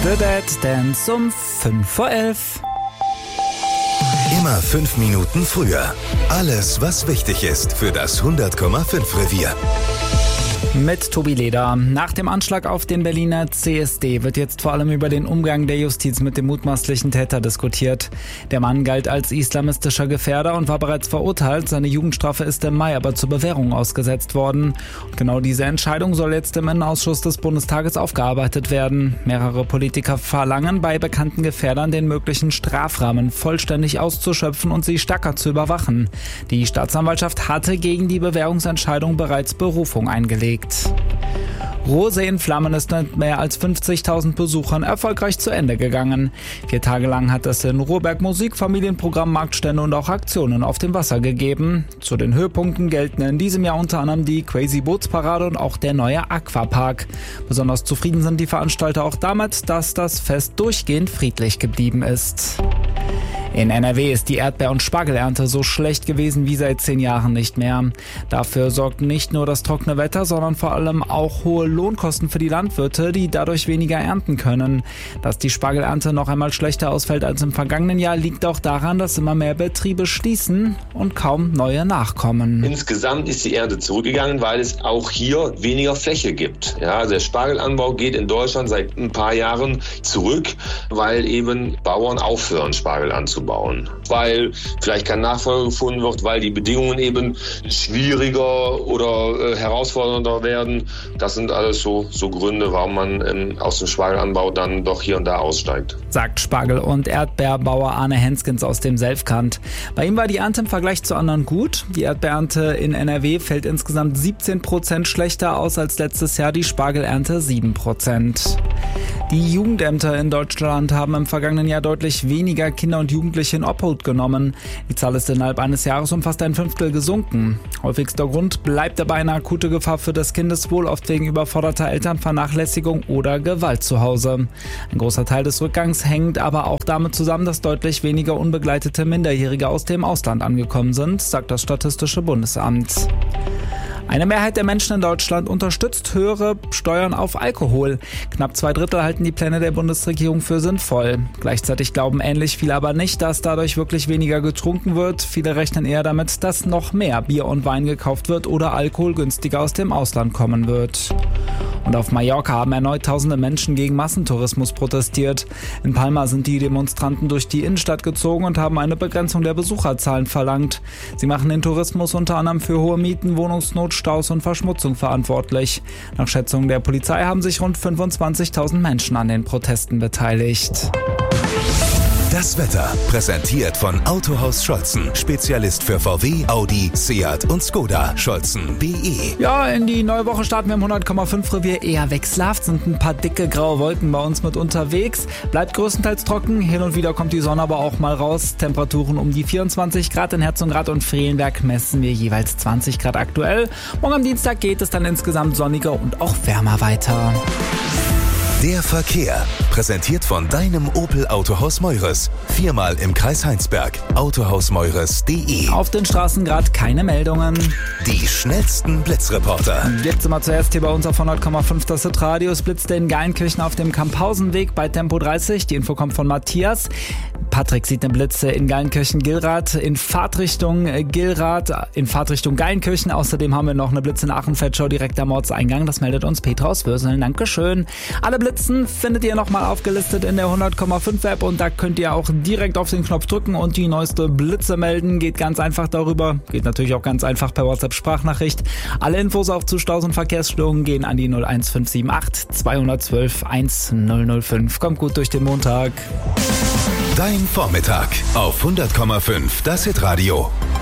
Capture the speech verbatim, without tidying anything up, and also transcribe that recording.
The Dead Dance um fünf vor elf. Immer fünf Minuten früher. Alles, was wichtig ist für das hundert Komma fünf Revier. Mit Tobi Leder. Nach dem Anschlag auf den Berliner C S D wird jetzt vor allem über den Umgang der Justiz mit dem mutmaßlichen Täter diskutiert. Der Mann galt als islamistischer Gefährder und war bereits verurteilt. Seine Jugendstrafe ist im Mai aber zur Bewährung ausgesetzt worden. Und genau diese Entscheidung soll jetzt im Innenausschuss des Bundestages aufgearbeitet werden. Mehrere Politiker verlangen, bei bekannten Gefährdern den möglichen Strafrahmen vollständig auszuschöpfen und sie stärker zu überwachen. Die Staatsanwaltschaft hatte gegen die Bewährungsentscheidung bereits Berufung eingelegt. Rose in Flammen ist mit mehr als fünfzigtausend Besuchern erfolgreich zu Ende gegangen. Vier Tage lang hat es in Ruhrberg Musik, Familienprogramm, Marktstände und auch Aktionen auf dem Wasser gegeben. Zu den Höhepunkten gelten in diesem Jahr unter anderem die Crazy Bootsparade und auch der neue Aquapark. Besonders zufrieden sind die Veranstalter auch damit, dass das Fest durchgehend friedlich geblieben ist. In N R W ist die Erdbeer- und Spargelernte so schlecht gewesen wie seit zehn Jahren nicht mehr. Dafür sorgt nicht nur das trockene Wetter, sondern vor allem auch hohe Lohnkosten für die Landwirte, die dadurch weniger ernten können. Dass die Spargelernte noch einmal schlechter ausfällt als im vergangenen Jahr, liegt auch daran, dass immer mehr Betriebe schließen und kaum neue nachkommen. Insgesamt ist die Ernte zurückgegangen, weil es auch hier weniger Fläche gibt. Ja, der Spargelanbau geht in Deutschland seit ein paar Jahren zurück, weil eben Bauern aufhören, Spargel anzubauen. Bauen, weil vielleicht kein Nachfolger gefunden wird, weil die Bedingungen eben schwieriger oder äh, herausfordernder werden. Das sind alles so, so Gründe, warum man ähm, aus dem Spargelanbau dann doch hier und da aussteigt. Sagt Spargel- und Erdbeerbauer Arne Henskens aus dem Selfkant. Bei ihm war die Ernte im Vergleich zu anderen gut. Die Erdbeerernte in N R W fällt insgesamt siebzehn Prozent schlechter aus als letztes Jahr, die Spargelernte sieben Prozent. Die Jugendämter in Deutschland haben im vergangenen Jahr deutlich weniger Kinder und Jugendliche in Obhut genommen. Die Zahl ist innerhalb eines Jahres um fast ein Fünftel gesunken. Häufigster Grund bleibt dabei eine akute Gefahr für das Kindeswohl, oft wegen überforderter Eltern, Vernachlässigung oder Gewalt zu Hause. Ein großer Teil des Rückgangs hängt aber auch damit zusammen, dass deutlich weniger unbegleitete Minderjährige aus dem Ausland angekommen sind, sagt das Statistische Bundesamt. Eine Mehrheit der Menschen in Deutschland unterstützt höhere Steuern auf Alkohol. Knapp zwei Drittel halten die Pläne der Bundesregierung für sinnvoll. Gleichzeitig glauben ähnlich viele aber nicht, dass dadurch wirklich weniger getrunken wird. Viele rechnen eher damit, dass noch mehr Bier und Wein gekauft wird oder Alkohol günstiger aus dem Ausland kommen wird. Und auf Mallorca haben erneut tausende Menschen gegen Massentourismus protestiert. In Palma sind die Demonstranten durch die Innenstadt gezogen und haben eine Begrenzung der Besucherzahlen verlangt. Sie machen den Tourismus unter anderem für hohe Mieten, Wohnungsnot, Staus und Verschmutzung verantwortlich. Nach Schätzungen der Polizei haben sich rund fünfundzwanzigtausend Menschen an den Protesten beteiligt. Das Wetter präsentiert von Autohaus Scholzen. Spezialist für V W, Audi, Seat und Skoda. Scholzen punkt de. Ja, in die neue Woche starten wir im hundert Komma fünf Revier eher wechselhaft. Sind ein paar dicke graue Wolken bei uns mit unterwegs. Bleibt größtenteils trocken. Hin und wieder kommt die Sonne aber auch mal raus. Temperaturen um die vierundzwanzig Grad. In Herzogenrath und Frelenberg messen wir jeweils zwanzig Grad aktuell. Morgen am Dienstag geht es dann insgesamt sonniger und auch wärmer weiter. Der Verkehr, präsentiert von deinem Opel Autohaus Meures. Viermal im Kreis Heinsberg. autohaus meures punkt de. Auf den Straßen gerade keine Meldungen. Die schnellsten Blitzreporter. Gibt's immer zuerst hier bei uns auf hundert Komma fünf das Hitradio. Es blitzte in Geilenkirchen auf dem Kamphausenweg bei Tempo dreißig. Die Info kommt von Matthias. Patrick sieht den Blitz in Geilenkirchen-Gillrath in Fahrtrichtung Gillrath, in Fahrtrichtung Geilenkirchen. Außerdem haben wir noch eine Blitz in Aachen-Fetschau direkt am Ortseingang. Das meldet uns Petra aus Würseln. Dankeschön. Alle Blitzen findet ihr nochmal aufgelistet in der hundert Komma fünf App und da könnt ihr auch direkt auf den Knopf drücken und die neueste Blitze melden. Geht ganz einfach darüber. Geht natürlich auch ganz einfach per WhatsApp-Sprachnachricht. Alle Infos auch zu Staus und Verkehrsstörungen gehen an die null eins fünf sieben acht zwei eins zwei eins null null fünf. Kommt gut durch den Montag. Dein Vormittag auf hundert Komma fünf das Hitradio.